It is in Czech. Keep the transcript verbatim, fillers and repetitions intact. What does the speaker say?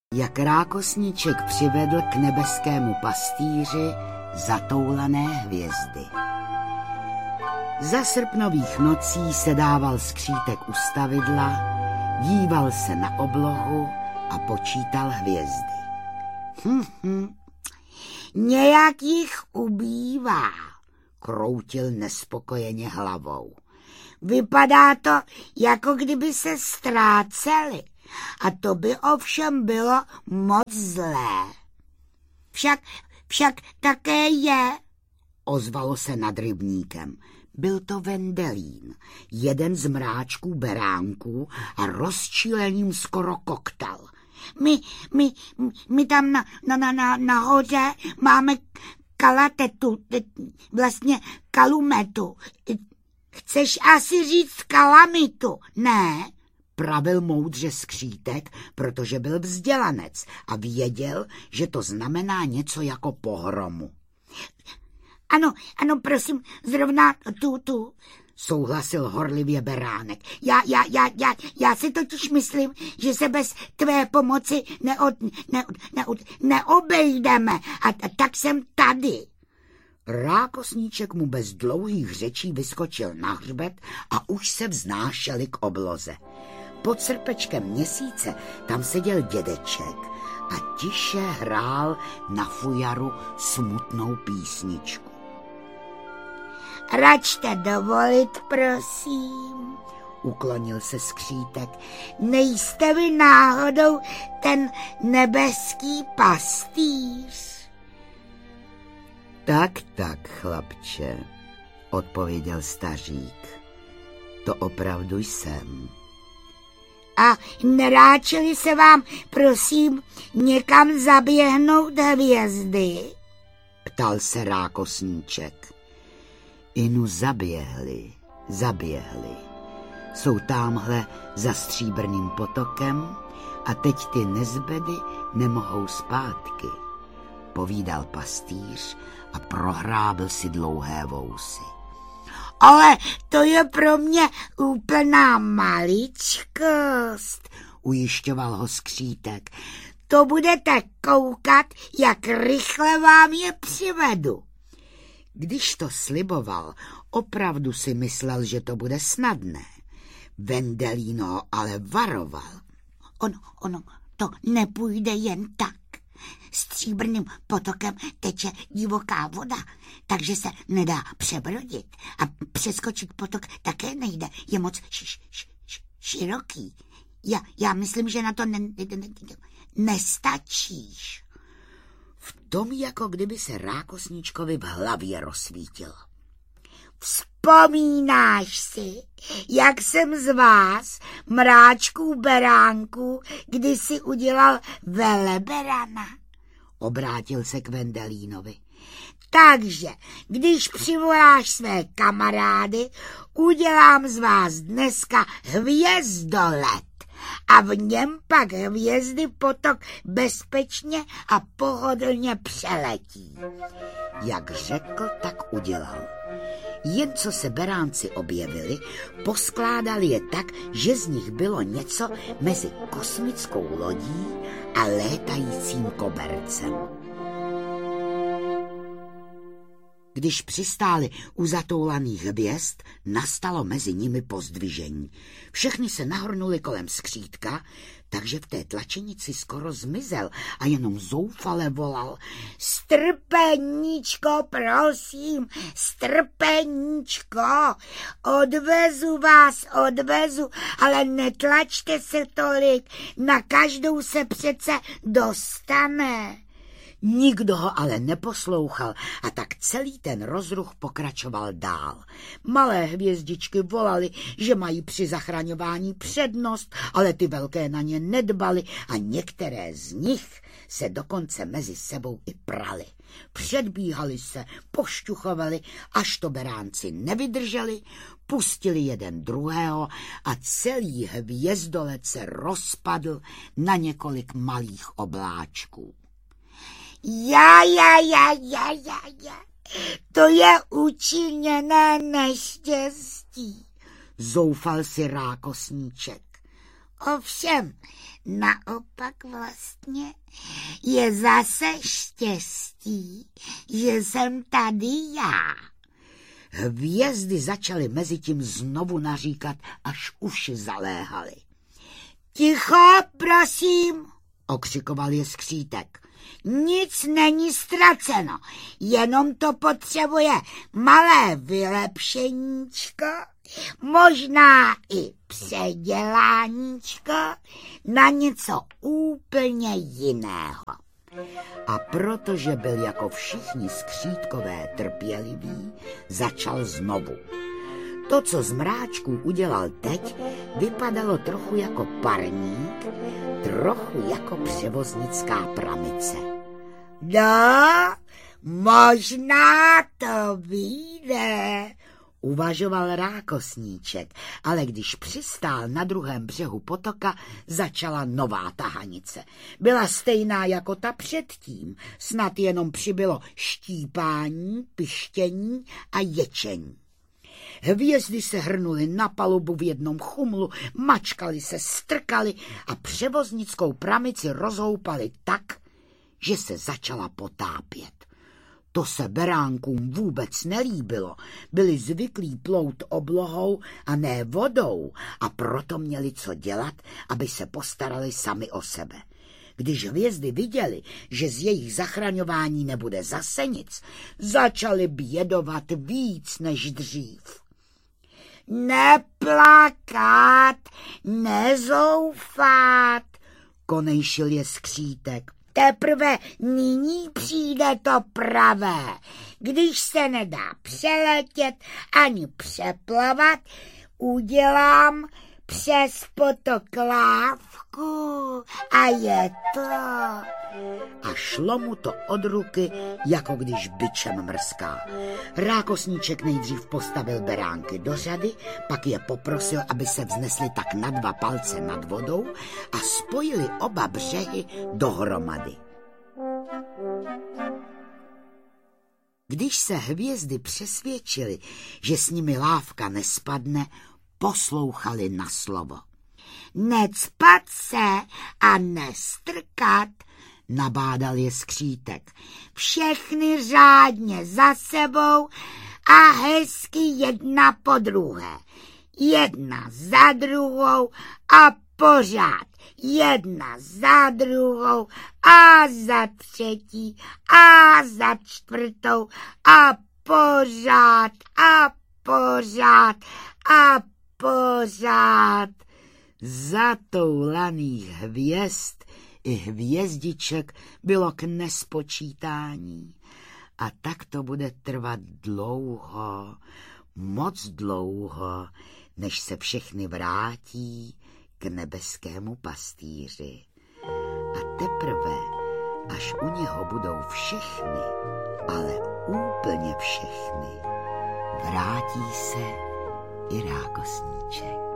Jak rákosníček přivedl k nebeskému pastýři zatoulané hvězdy. Za srpnových nocí se dával skřítek u stavidla, díval se na oblohu a počítal hvězdy. Hm, hm. Nějak jich ubývá, kroutil nespokojeně hlavou. Vypadá to, jako kdyby se ztráceli. A to by ovšem bylo moc zlé. Však, však také je, ozvalo se nad rybníkem. Byl to Vendelín, jeden z mráčků beránků a rozčilením skoro koktal. My, my, my tam na, na, na, nahoře máme kalatetu, vlastně kalumetu. Chceš asi říct kalamitu, ne? Pravil moudře skřítek, protože byl vzdělanec a věděl, že to znamená něco jako pohromu. Ano, ano, prosím, zrovna tu, tu, souhlasil horlivě beránek. Já, já, já, já, já si totiž myslím, že se bez tvé pomoci neod, neod, neod, neobejdeme a, a tak jsem tady. Rákosníček mu bez dlouhých řečí vyskočil na hřbet a už se vznášeli k obloze. Pod srpečkem měsíce tam seděl dědeček a tiše hrál na fujaru smutnou písničku. Račte dovolit, prosím, uklonil se skřítek. Nejste vy náhodou ten nebeský pastýř? Tak, tak, chlapče, odpověděl stařík. To opravdu jsem. A neráčili se vám, prosím, někam zaběhnout hvězdy? Ptal se rákosníček. Inu zaběhli, zaběhli. Jsou támhle za stříbrným potokem a teď ty nezbedy nemohou zpátky, povídal pastýř a prohrábil si dlouhé vousy. Ale to je pro mě úplná maličkost, ujišťoval ho skřítek. To budete koukat, jak rychle vám je přivedu. Když to sliboval, opravdu si myslel, že to bude snadné. Vendelín ho ale varoval. Ono, ono, to nepůjde jen tak. Stříbrným potokem teče divoká voda, takže se nedá přebrodit. A přeskočit potok také nejde, je moc š, š, š, široký. Já, já myslím, že na to ne, ne, ne, nestačíš. V tom, jako kdyby se rákosníčkovi v hlavě rozsvítilo. Vzpomínáš si, jak jsem z vás, mráčků beránků, kdysi udělal veleberana? Obrátil se k Vendelínovi. Takže, když přivoláš své kamarády, udělám z vás dneska hvězdolet a v něm pak hvězdy potok bezpečně a pohodlně přeletí. Jak řekl, tak udělal. Jen co se beránci objevili, poskládali je tak, že z nich bylo něco mezi kosmickou lodí a létajícím kobercem. Když přistáli u zatoulaných hvězd, nastalo mezi nimi pozdvižení. Všechny se nahrnuli kolem skřítka, takže v té tlačenici skoro zmizel a jenom zoufale volal: Strpeníčko, prosím, strpeníčko, odvezu vás, odvezu, ale netlačte se tolik, na každou se přece dostane. Nikdo ho ale neposlouchal a tak celý ten rozruch pokračoval dál. Malé hvězdičky volaly, že mají při zachraňování přednost, ale ty velké na ně nedbaly a některé z nich se dokonce mezi sebou i prali. Předbíhali se, pošťuchovali, až to beránci nevydrželi, pustili jeden druhého a celý hvězdolet se rozpadl na několik malých obláčků. Já, já, já, já, já, já, to je učiněné neštěstí, zoufal si rákosníček. Ovšem, Naopak vlastně je zase štěstí, že jsem tady já. Hvězdy začaly mezitím znovu naříkat, až uši zaléhaly. Ticho, prosím, okřikoval je skřítek. Nic není ztraceno, jenom to potřebuje malé vylepšeníčko, možná i předěláníčko na něco úplně jiného. A protože byl jako všichni skřítkové trpělivý, začal znovu. To, co z mráčků udělal teď, vypadalo trochu jako parník, trochu jako převoznická pramice. No, možná to vyjde, uvažoval Rákosníček, ale když přistál na druhém břehu potoka, začala nová tahanice. Byla stejná jako ta předtím, snad jenom přibylo štípání, pištění a ječení. Hvězdy se hrnuly na palubu v jednom chumlu, mačkali se, strkali a převoznickou pramici rozhoupali tak, že se začala potápět. To se beránkům vůbec nelíbilo. Byli zvyklí plout oblohou a ne vodou a proto měli co dělat, aby se postarali sami o sebe. Když hvězdy viděli, že z jejich zachraňování nebude zase nic, začali bědovat víc než dřív. Neplakat, nezoufat, konejšil je skřítek. Teprve nyní přijde to pravé. Když se nedá přeletět ani přeplavat, udělám přes potok lávku a je to. A šlo mu to od ruky, jako když bičem mrská. Rákosníček nejdřív postavil beránky do řady, pak je poprosil, aby se vznesli tak na dva palce nad vodou a spojili oba břehy dohromady. Když se hvězdy přesvědčili, že s nimi lávka nespadne, poslouchali na slovo. Necpat se a nestrkat, nabádal je skřítek. Všechny řádně za sebou a hezky jedna po druhé. Jedna za druhou a pořád. Jedna za druhou a za třetí a za čtvrtou a pořád a pořád a pořád. Zatoulaných hvězd i hvězdiček bylo k nespočítání. A tak to bude trvat dlouho, moc dlouho, než se všechny vrátí k nebeskému pastýři. A teprve, až u něho budou všechny, ale úplně všechny, vrátí se i Rákosníček.